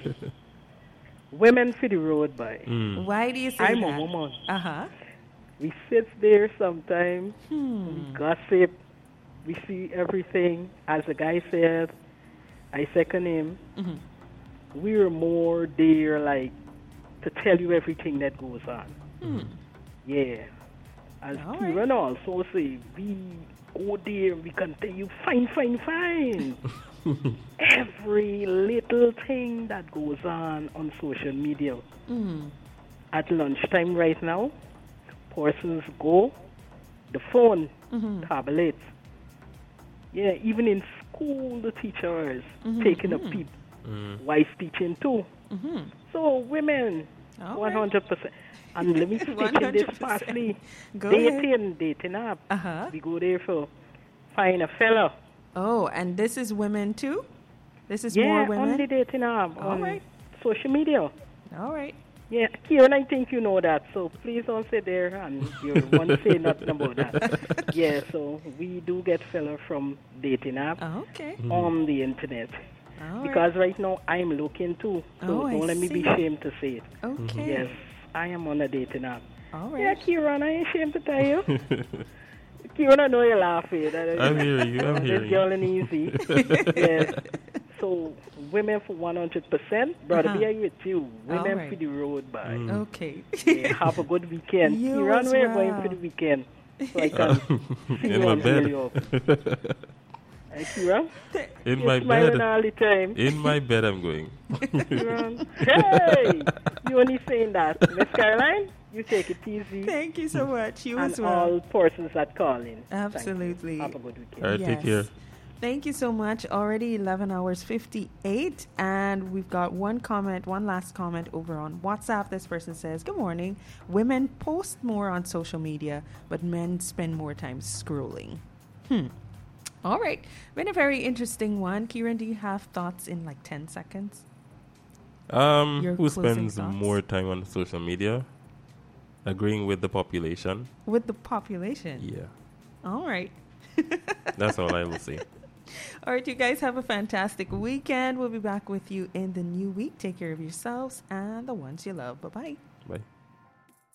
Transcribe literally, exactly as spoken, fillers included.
Women for the road, boy. Mm. Why do you say I'm that? a woman. Uh-huh. We sit there sometimes, Hmm. we gossip, we see everything. As the guy said, I second him. Mhm. We're more there, like, to tell you everything that goes on. Hmm. Yeah. As All Kieran also say, we go there, we can tell you fine, fine, fine. Every little thing that goes on on social media. Mm. At lunchtime right now, persons go, the phone, Mm-hmm. tablets. Yeah, even in school, the teachers Mhm, taking a mhm. peep. Mm. Wife teaching too. Mm-hmm. So women, All one right. hundred percent. And let me speak in one this hundred percent. fastly. Go ahead. Dating, dating up. Uh-huh. We go there for find a fella. Oh, and this is women too? This is Yeah, more on women? the dating app, All on right. social media. All right. Yeah, Kieran, I think you know that, so please don't sit there and you want to say nothing about that. Yeah, so we do get fella from dating app Okay. on the internet. All Because right now I'm looking too, so Oh, I don't let me be see. ashamed to say it. right. Okay. Yes, I am on a dating app. All Yeah, right. Kieran, I ain't ashamed to tell you. Kieran, I know you're laughing. I'm hearing you. I'm hearing This you. girl ain't easy. Yes. So women for one hundred percent, brother, Uh-huh. be with you. Women All right. for the road, bye. Mm. Okay. Yeah, have a good weekend. You Kieran, as we're going well. for the weekend. So I can see In you my and hear bed. you up. Hey, Kieran, In you're my smiling bed. all the time. In my bed, I'm going. Kieran, hey, you only saying that. Miss Caroline, you take it easy. Thank you so much. You And as well. all persons that call in. Thank you. Absolutely. Have a good weekend. All right, take care. Thank you so much. Already eleven hours fifty-eight. And we've got one comment, one last comment over on WhatsApp. This person says, good morning. Women post more on social media, but men spend more time scrolling. Hmm. All right. Been a very interesting one. Kieran, do you have thoughts in like ten seconds? Um, Your who closing spends thoughts? more time on social media? Agreeing with the population. With the population. Yeah, All right. that's all I will say. All right, you guys have a fantastic weekend. We'll be back with you in the new week. Take care of yourselves and the ones you love. Bye-bye. Bye.